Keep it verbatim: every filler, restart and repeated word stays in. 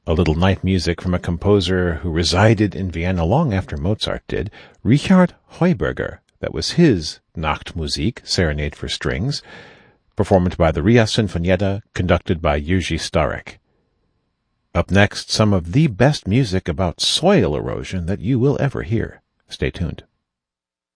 a little night music from a composer who resided in Vienna long after Mozart did, Richard Heuberger. That was his Nachtmusik, Serenade for Strings, performed by the Ria Sinfonietta, conducted by Jerzy Starek. Up next, some of the best music about soil erosion that you will ever hear. Stay tuned.